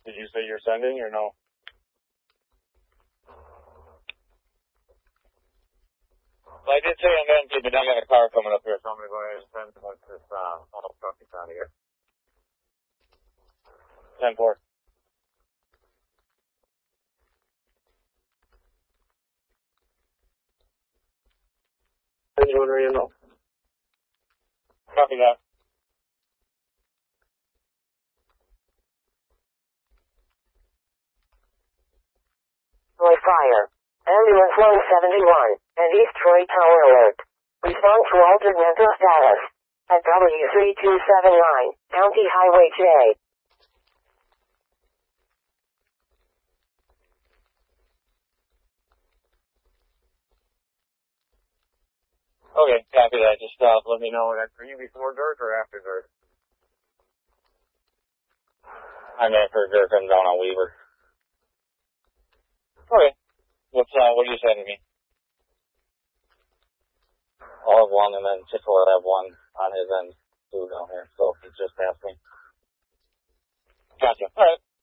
Did you say you're sending or no? Well, I did say I'm empty, but I got a car coming up here, so I'm going to go ahead and send once this auto truck is out of here. 10-4. Anyone Randall? Copy that. Troy Fire. Ambulance 171 and East Troy Tower Alert. Respond to altered mental status at W3279, County Highway J. Okay, copy that. Just let me know. Are you before Dirk or after Dirk? I'm after Dirk. I'm down on Weaver. Okay. What are you sending me? I'll have one, and then Chick will have one on his end, too, down here. So he's just asked me. Gotcha. All right.